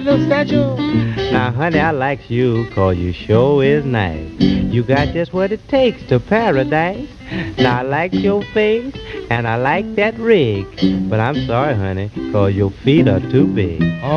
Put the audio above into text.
that little statue? Now, honey, I likes you 'cause you sure is nice. You got just what it takes to paradise. Now, I like your face, and I like that rig. But I'm sorry, honey, 'cause your feet are too big.